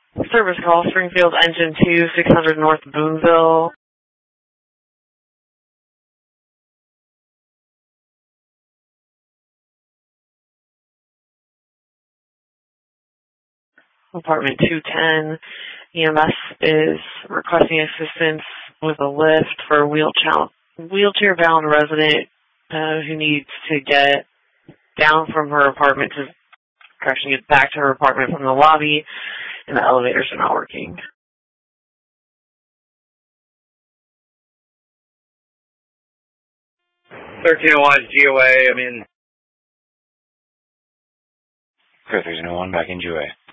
Service call, Springfield Engine 2, 600 North Boonville. Apartment 210. EMS is requesting assistance with a lift for a wheelchair-bound resident who needs to get down from her apartment to get back to her apartment from the lobby, and the elevators are not working. 1301 GOA, I'm in. Clear 1301, back in GOA.